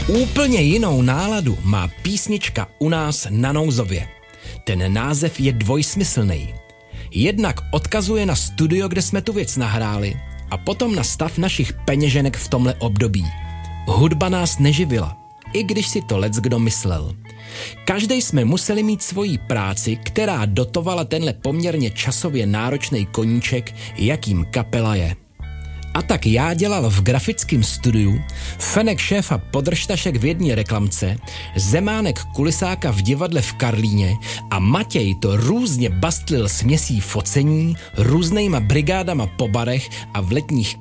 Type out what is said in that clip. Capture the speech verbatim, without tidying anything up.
Úplně jinou náladu má písnička U nás na Nouzově. Ten název je dvojsmyslný. Jednak odkazuje na studio, kde jsme tu věc nahráli, a potom na stav našich peněženek v tomhle období. Hudba nás neživila, i když si to leckdo myslel. Každej jsme museli mít svoji práci, která dotovala tenhle poměrně časově náročný koníček, jakým kapela je. A tak já dělal v grafickém studiu, Fenek šéfa Podržtašek v jedné reklamce, Zemánek kulisáka v divadle v Karlíně a Matěj to různě bastlil směsí focení, různejma brigádama po barech a v letních